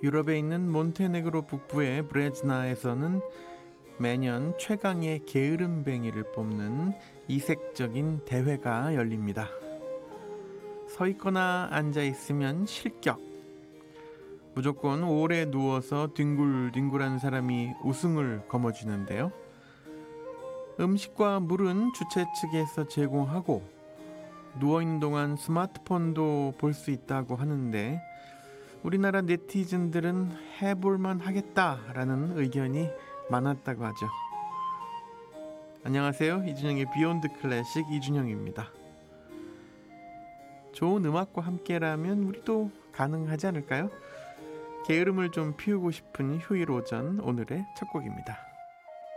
유럽에 있는 몬테네그로 북부의 브레즈나에서는 매년 최강의 게으름뱅이를 뽑는 이색적인 대회가 열립니다. 서 있거나 앉아 있으면 실격. 무조건 오래 누워서 뒹굴뒹굴한 사람이 우승을 거머쥐는데요. 음식과 물은 주최 측에서 제공하고 누워있는 동안 스마트폰도 볼 수 있다고 하는데 우리나라 네티즌들은 해볼만 하겠다라는 의견이 많았다고 하죠. 안녕하세요. 이준영의 비욘드 클래식 이준영입니다. 좋은 음악과 함께라면 우리도 가능하지 않을까요? 게으름을 좀 피우고 싶은 휴일 오전, 오늘의 첫 곡입니다.